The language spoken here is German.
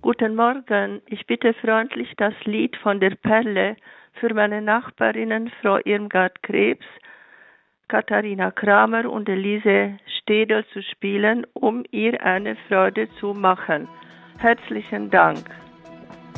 Guten Morgen, ich bitte freundlich das Lied von der Perle für meine Nachbarinnen Frau Irmgard Krebs, Katharina Kramer und Elise Stedel zu spielen, um ihr eine Freude zu machen. Herzlichen Dank.